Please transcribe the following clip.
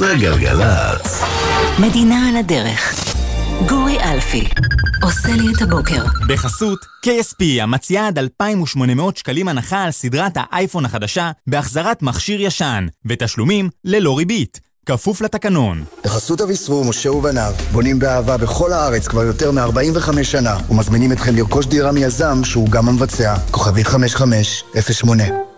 זה גלגלצ. מדינה על הדרך. גורי אלפי עושה לי את הבוקר. בחסות KSP המציעה עד 2,800 שקלים הנחה על סדרת האייפון החדשה בהחזרת מכשיר ישן ותשלומים ללא ריבית, כפוף לתקנון. בחסות אביסרור משה ובניו בונים באהבה בכל הארץ כבר יותר מ-45 שנה ומזמינים אתכם לרכוש דירה מיזם שהוא גם המבצע. כוכבית 5508.